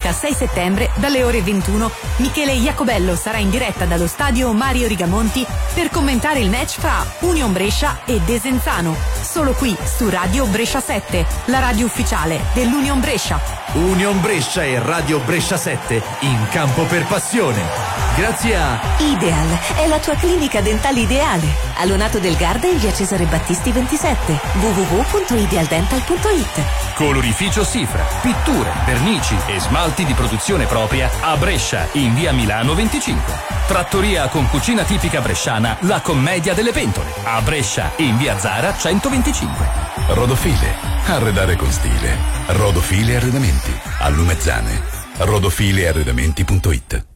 domenica 6 settembre dalle ore 21 Michele Iacobello sarà in diretta dallo stadio Mario Rigamonti per commentare il match fra Union Brescia e Desenzano, solo qui su Radio Brescia 7, la radio ufficiale dell'Union Brescia. Union Brescia e Radio Brescia 7 in campo per passione. Grazie a Ideal è la tua clinica dentale ideale. A Lonato del Garda in via Cesare Battisti 27. www.idealdental.it. Colorificio Sifra, pitture, vernici e smalti di produzione propria a Brescia in via Milano 25. Trattoria con cucina tipica bresciana La Commedia delle Pentole a Brescia in via Zara 125. Rodofile, arredare con stile. Rodofile Arredamenti, a Lumezzane. rodofilearredamenti.it.